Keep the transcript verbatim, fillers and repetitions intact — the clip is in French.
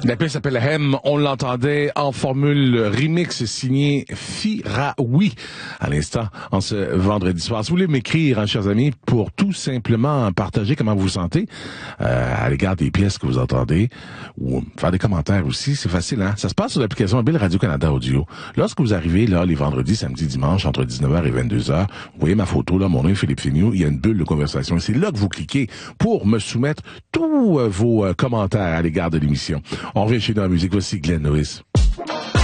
La pièce s'appelle Hem. On l'entendait en formule remix signée Firaoui à l'instant en ce vendredi soir. Si vous voulez m'écrire, hein, chers amis, pour tout simplement partager comment vous vous sentez euh, à l'égard des pièces que vous entendez ou faire des commentaires aussi, c'est facile, hein? Ça se passe sur l'application mobile Radio-Canada Audio. Lorsque vous arrivez là les vendredis, samedis, dimanches entre dix-neuf heures et vingt-deux heures, vous voyez ma photo là, mon nom est Philippe Féniou, il y a une bulle de conversation et c'est là que vous cliquez pour me soumettre tous euh, vos euh, commentaires à l'égard de l'émission. On revient chez nous en musique. Voici Glenn Lewis.